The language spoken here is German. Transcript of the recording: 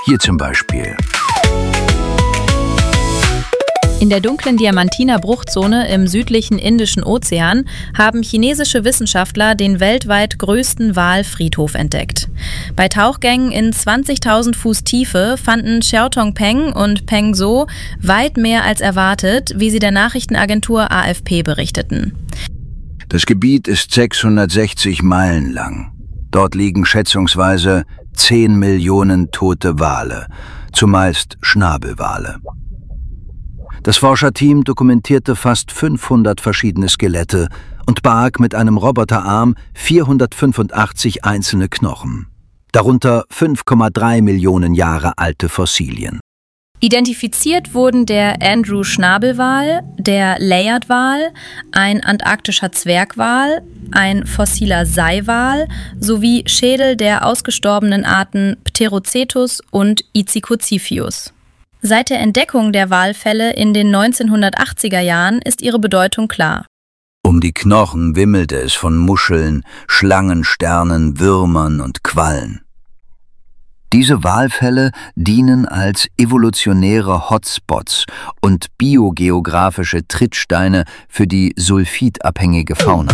Hier zum Beispiel. In der dunklen Diamantina-Bruchzone im südlichen Indischen Ozean haben chinesische Wissenschaftler den weltweit größten Walfriedhof entdeckt. Bei Tauchgängen in 20.000 Fuß Tiefe fanden Xiao Tongpeng und Peng So weit mehr als erwartet, wie sie der Nachrichtenagentur AFP berichteten. Das Gebiet ist 660 Meilen lang. Dort liegen schätzungsweise 10 Millionen tote Wale, zumeist Schnabelwale. Das Forscherteam dokumentierte fast 500 verschiedene Skelette und barg mit einem Roboterarm 485 einzelne Knochen, darunter 5,3 Millionen Jahre alte Fossilien. Identifiziert wurden der Andrew-Schnabelwal, der Layard-Wal, ein antarktischer Zwergwal, ein fossiler Seiwal sowie Schädel der ausgestorbenen Arten Pterocetus und Ichthyosauropus. Seit der Entdeckung der Walfälle in den 1980er Jahren ist ihre Bedeutung klar. Um die Knochen wimmelte es von Muscheln, Schlangensternen, Würmern und Quallen. Diese Walfälle dienen als evolutionäre Hotspots und biogeografische Trittsteine für die sulfidabhängige Fauna.